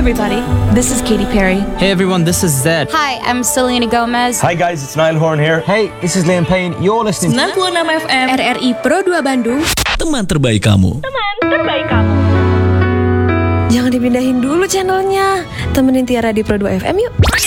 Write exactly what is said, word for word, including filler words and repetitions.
everybody. This is Katy Perry. Hey everyone, this is Zed. Hi, I'm Selena Gomez. Hi guys, it's Niall Horan here. Hey, this is Liam Payne. You're listening to sembilan puluh enam F M R R I Pro dua Bandung. Teman terbaik kamu. Teman terbaik kamu. Jangan dipindahin dulu channelnya. Temenin Tiara di Pro dua F M yuk.